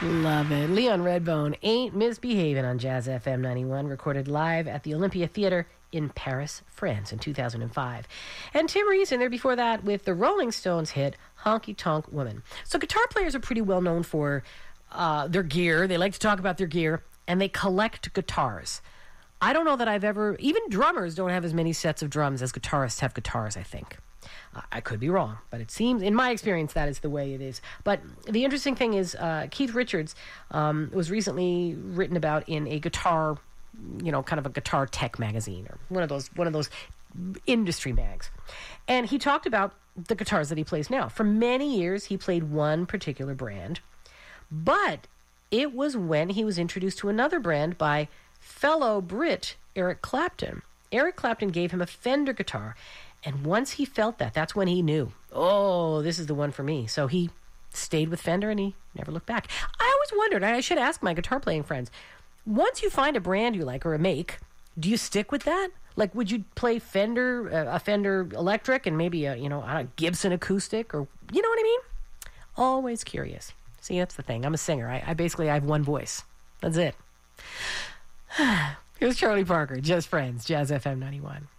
Love it. Leon Redbone, Ain't Misbehaving on Jazz FM 91, recorded live at the Olympia Theatre in Paris, France in 2005. And Tim Reese in there before that with the Rolling Stones hit Honky Tonk Woman. So guitar players are pretty well known for their gear. They like to talk about their gear, and they collect guitars. I don't know that I've ever... Even drummers don't have as many sets of drums as guitarists have guitars, I think. I could be wrong, but it seems, in my experience, that is the way it is. But the interesting thing is Keith Richards was recently written about in a guitar, kind of a guitar tech magazine, or one of those industry mags. And he talked about the guitars that he plays now. For many years, he played one particular brand, but it was when he was introduced to another brand by fellow Brit Eric Clapton. Eric Clapton gave him a Fender guitar, and once he felt that, that's when he knew, oh, this is the one for me. So he stayed with Fender, and he never looked back. I always wondered, and I should ask my guitar playing friends, once you find a brand you like or a make, do you stick with that? Like, would you play Fender, a Fender electric, and maybe a Gibson acoustic, or you know what I mean? Always curious. See, that's the thing. I'm a singer. I basically have one voice. That's it. Here's Charlie Parker, Just Friends, Jazz FM 91.